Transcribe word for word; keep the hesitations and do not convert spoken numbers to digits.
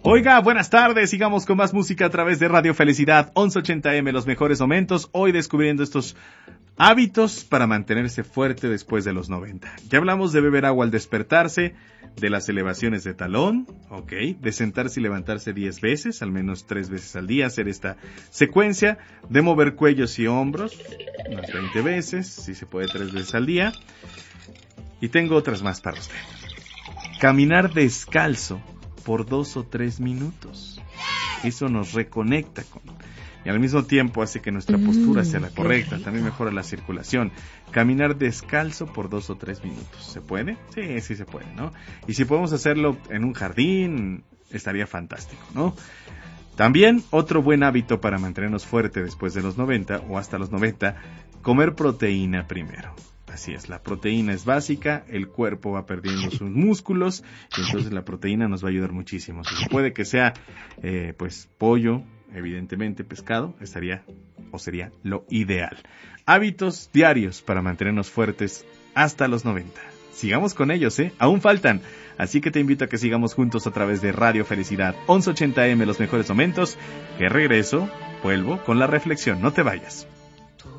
Oiga, buenas tardes, sigamos con más música a través de Radio Felicidad, once ochenta eme, los mejores momentos, hoy descubriendo estos hábitos para mantenerse fuerte después de los noventa. Ya hablamos de beber agua al despertarse, de las elevaciones de talón, ok, de sentarse y levantarse diez veces, al menos tres veces al día, hacer esta secuencia, de mover cuellos y hombros, unas veinte veces, si se puede tres veces al día, y tengo otras más para usted. Caminar descalzo por dos o tres minutos. Eso nos reconecta con... Y al mismo tiempo hace que nuestra postura sea la correcta. También mejora la circulación. Caminar descalzo por dos o tres minutos. ¿Se puede? Sí, sí se puede, ¿no? Y si podemos hacerlo en un jardín, estaría fantástico, ¿no? También otro buen hábito para mantenernos fuertes después de los noventa o hasta los noventa, comer proteína primero. Así es, la proteína es básica, el cuerpo va perdiendo sus músculos y entonces la proteína nos va a ayudar muchísimo. Si puede que sea, eh, pues, pollo, evidentemente pescado, estaría o sería lo ideal. Hábitos diarios para mantenernos fuertes hasta los noventa. Sigamos con ellos, ¿eh? Aún faltan. Así que te invito a que sigamos juntos a través de Radio Felicidad, once ochenta eme, los mejores momentos. Que regreso, vuelvo con la reflexión. No te vayas.